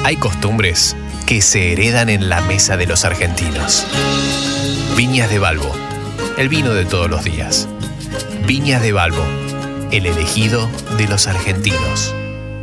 Hay costumbres que se heredan en la mesa de los argentinos. Viñas de Balbo, el vino de todos los días. Viñas de Balbo, el elegido de los argentinos.